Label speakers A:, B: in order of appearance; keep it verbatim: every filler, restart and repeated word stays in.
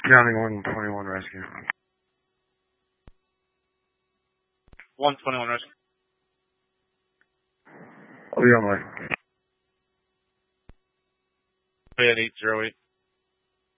A: County one twenty-one rescue.
B: one twenty-one rescue.
A: I'll be on the way.
B: We had eight zero eight.